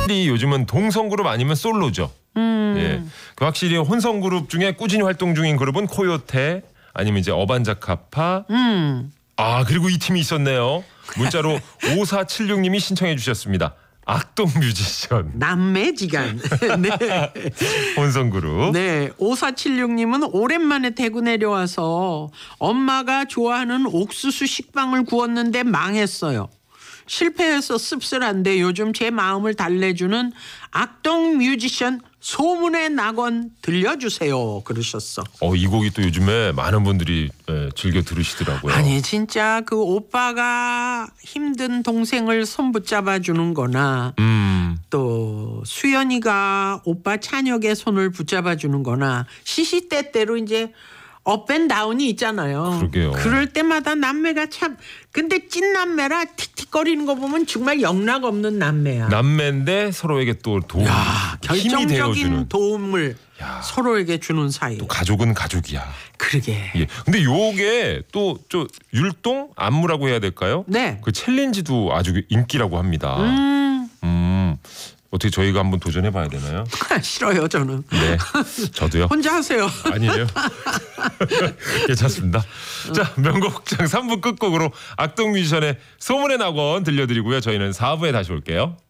확실히 요즘은 동성그룹 아니면 솔로죠. 예, 그 확실히 혼성그룹 중에 꾸준히 활동 중인 그룹은 코요테 아니면 이제 어반자카파. 아 그리고 이 팀이 있었네요. 문자로 5476님이 신청해 주셨습니다. 악동 뮤지션. 남매지간. 네. 혼성그룹. 네. 5476님은 오랜만에 대구 내려와서 엄마가 좋아하는 옥수수 식빵을 구웠는데 망했어요. 실패해서 씁쓸한데 요즘 제 마음을 달래주는 악동 뮤지션 소문의 낙원 들려주세요. 그러셨어. 이 곡이 또 요즘에 많은 분들이 즐겨 들으시더라고요. 아니 진짜 그 오빠가 힘든 동생을 손 붙잡아 주는 거나 또 수연이가 오빠 찬혁의 손을 붙잡아 주는 거나 시시때때로 이제 업앤다운이 있잖아요. 그러게요. 그럴 때마다 남매가 참 근데 찐남매라 틱틱거리는 거 보면 정말 영락 없는 남매야. 남매인데 서로에게 또 도움, 힘이 결정적인 되어주는. 도움을 야. 서로에게 주는 사이. 또 가족은 가족이야. 그러게. 예. 근데 요게 또 저 율동 안무라고 해야 될까요? 네. 그 챌린지도 아주 인기라고 합니다. 어떻게 저희가 한번 도전해 봐야 되나요? 싫어요 저는. 네. 저도요. 혼자 하세요. 아니에요. 괜찮습니다. 자, 명곡장 3부 끝곡으로 악동 뮤지션의 소문의 낙원 들려드리고요. 저희는 4부에 다시 올게요.